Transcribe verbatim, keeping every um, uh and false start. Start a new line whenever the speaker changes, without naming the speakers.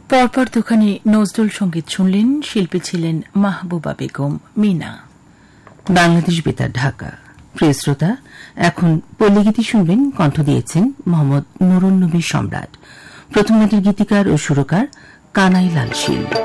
পরপর দুখানি নজরুল সঙ্গীত শুনলেন। শিল্পী ছিলেন মাহবুবা বেগম মিনা।
বাংলাদেশ বেতার, ঢাকা। প্রিয় শ্রোতা, এখন পল্লীগীতি শুনবেন। কণ্ঠ দিয়েছেন মোহাম্মদ নুরুন নবী সম্রাট। প্রথম মাটির গীতিকার ও সুরকার কানাই লাল শীল।